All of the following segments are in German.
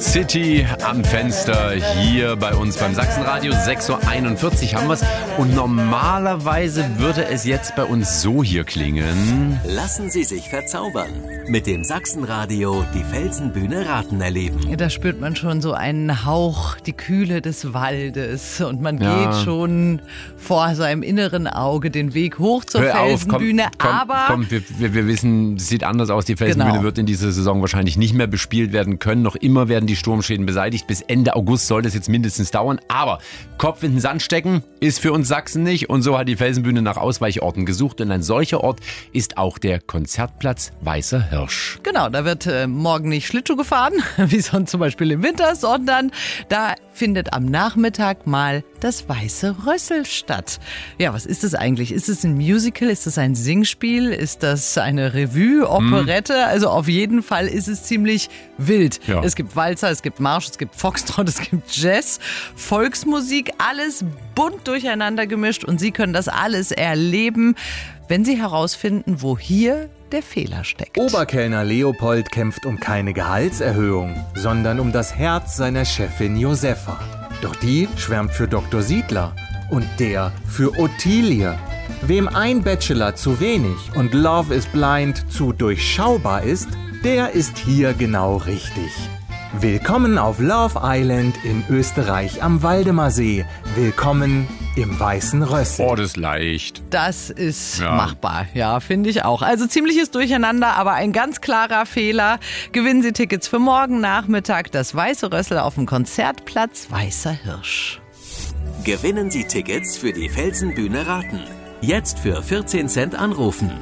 City am Fenster hier bei uns beim Sachsenradio. 6.41 Uhr haben wir es. Und normalerweise würde es jetzt bei uns so hier klingen. Lassen Sie sich verzaubern. Mit dem Sachsenradio die Felsenbühne Raten erleben. Da spürt man schon so einen Hauch, die Kühle des Waldes. Und man geht schon vor seinem inneren Auge den Weg hoch zur Felsenbühne. Komm, wir wissen, es sieht anders aus. Die Felsenbühne wird in dieser Saison wahrscheinlich nicht mehr bespielt werden können. Noch immer werden die Sturmschäden beseitigt. Bis Ende August soll das jetzt mindestens dauern. Aber Kopf in den Sand stecken ist für uns Sachsen nicht. Und so hat die Felsenbühne nach Ausweichorten gesucht. Und ein solcher Ort ist auch der Konzertplatz Weißer Hirsch. Genau, da wird morgen nicht Schlittschuh gefahren, wie sonst zum Beispiel im Winter, sondern da findet am Nachmittag mal das Weiße Rössel statt. Ja, was ist das eigentlich? Ist es ein Musical? Ist es ein Singspiel? Ist das eine Revue, Operette? Also auf jeden Fall ist es ziemlich wild. Ja. Es gibt Walzer, es gibt Marsch, es gibt Foxtrot, es gibt Jazz, Volksmusik, alles bunt durcheinander gemischt und Sie können das alles erleben, wenn Sie herausfinden, wo hier der Fehler steckt. Oberkellner Leopold kämpft um keine Gehaltserhöhung, sondern um das Herz seiner Chefin Josefa. Doch die schwärmt für Dr. Siedler und der für Ottilie. Wem ein Bachelor zu wenig und Love is Blind zu durchschaubar ist, der ist hier genau richtig. Willkommen auf Love Island in Österreich am Waldemarsee. Willkommen im Weißen Rössel. Oh, das ist leicht. Das ist machbar, ja, finde ich auch. Also ziemliches Durcheinander, aber ein ganz klarer Fehler. Gewinnen Sie Tickets für morgen Nachmittag, das Weiße Rössel auf dem Konzertplatz Weißer Hirsch. Gewinnen Sie Tickets für die Felsenbühne Raten. Jetzt für 14 Cent anrufen.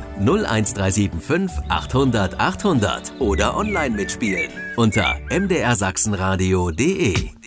01375 800 800 oder online mitspielen unter mdrsachsenradio.de.